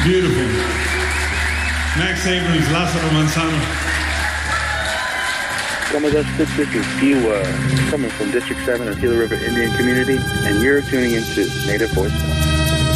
Beautiful. Max Abrams, Lázaro Manzano. Some of us, this is Siwa, coming from District 7 of Gila River Indian Community, and you're tuning into Native Voice.